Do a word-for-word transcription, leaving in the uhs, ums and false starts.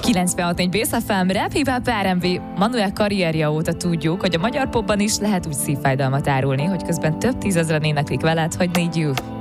kilencvenhat négy Bész ef em, Rap Hip Hop er em vé. Manuel karrierje óta tudjuk, hogy a magyar popban is lehet úgy szívfájdalmat árulni, hogy közben több tízezren éneklik veled, hogy need you.